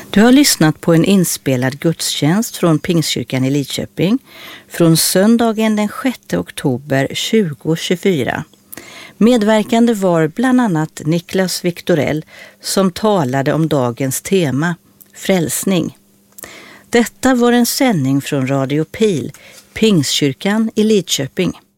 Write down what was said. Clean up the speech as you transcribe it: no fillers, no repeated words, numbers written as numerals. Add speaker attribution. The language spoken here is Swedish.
Speaker 1: Du har lyssnat på en inspelad gudstjänst från Pingstkyrkan i Lidköping från söndagen den 6 oktober 2024. Medverkande var bland annat Niklas Viktorell som talade om dagens tema, frälsning. Detta var en sändning från Radio Pil, Pingstkyrkan i Lidköping.